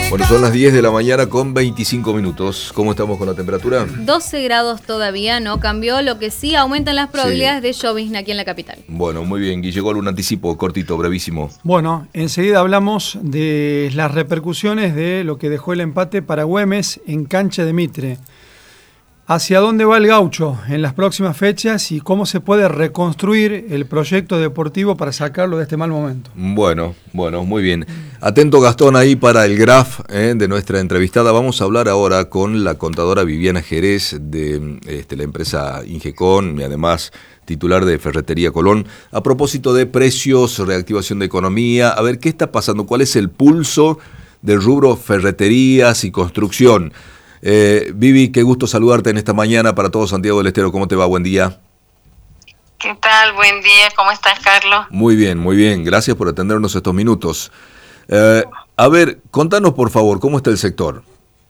Bueno, son las 10 de la mañana con 25 minutos. ¿Cómo estamos con la temperatura? 12 grados todavía, no cambió. Lo que sí aumentan las probabilidades de llovizna aquí en la capital. Bueno, muy bien. Guille, algún anticipo cortito, brevísimo. Bueno, enseguida hablamos de las repercusiones de lo que dejó el empate para Güemes en cancha de Mitre. ¿Hacia dónde va el Gaucho en las próximas fechas y cómo se puede reconstruir el proyecto deportivo para sacarlo de este mal momento? Bueno, muy bien. Atento, Gastón, ahí para el graph de nuestra entrevistada. Vamos a hablar ahora con la contadora Viviana Jerez de la empresa Ingecon y además titular de Ferretería Colón, a propósito de precios, reactivación de economía, a ver qué está pasando, cuál es el pulso del rubro ferreterías y construcción. Vivi, qué gusto saludarte en esta mañana para todo Santiago del Estero. ¿Cómo te va? Buen día. ¿Qué tal? Buen día. ¿Cómo estás, Carlos? Muy bien. Gracias por atendernos estos minutos. A ver, contanos por favor, ¿cómo está el sector?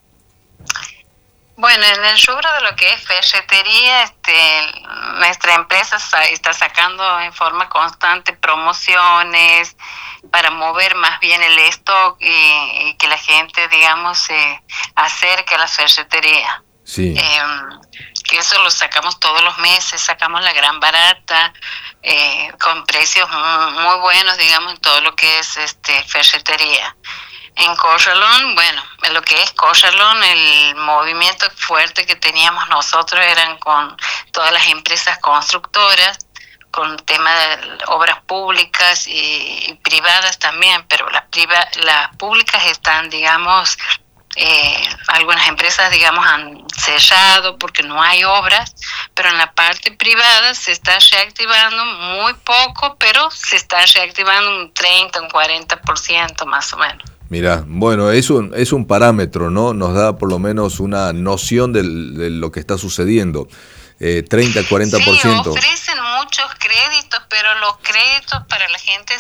Bueno, en el rubro de lo que es ferretería, nuestra empresa está sacando en forma constante promociones para mover más bien el stock y que la gente, digamos, se acerque a la ferretería. Sí. Que eso lo sacamos todos los meses, sacamos la gran barata, con precios muy buenos, digamos, en todo lo que es ferretería. En Corralón, bueno, en lo que es Corralón, el movimiento fuerte que teníamos nosotros eran con todas las empresas constructoras, con el tema de obras públicas y privadas también, pero las públicas están, digamos, algunas empresas, digamos, han cerrado porque no hay obras, pero en la parte privada se está reactivando muy poco, pero se está reactivando un 30, un 40% más o menos. Mirá, bueno, es un parámetro, ¿no? Nos da por lo menos una noción de lo que está sucediendo. 30, 40%. Sí, ofrecen muchos créditos, pero los créditos para la gente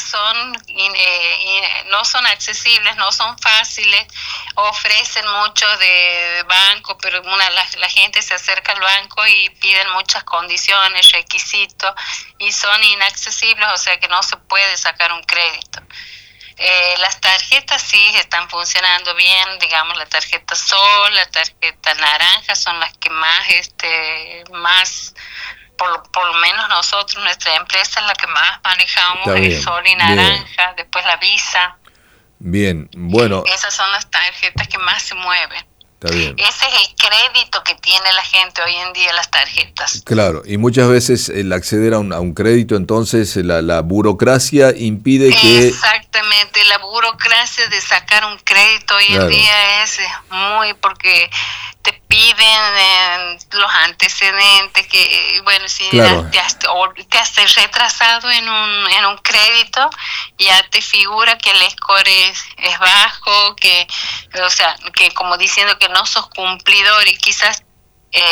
no son accesibles, no son fáciles. Ofrecen mucho de banco, pero la gente se acerca al banco y piden muchas condiciones, requisitos, y son inaccesibles, o sea que no se puede sacar un crédito. Las tarjetas sí están funcionando bien, digamos, la tarjeta Sol, la tarjeta Naranja son las que más, por lo menos nosotros, nuestra empresa es la que más manejamos, el Sol y Naranja, después la Visa. Bien, bueno. Esas son las tarjetas que más se mueven. Está bien. Ese es el crédito que tiene la gente hoy en día, las tarjetas. Claro, y muchas veces el acceder a un crédito, entonces la burocracia impide que... Exactamente, la burocracia de sacar un crédito hoy en día es muy porque te piden los antecedentes, que bueno, si te has retrasado en un crédito, ya te figura que el score es bajo, que como diciendo que no sos cumplidor y quizás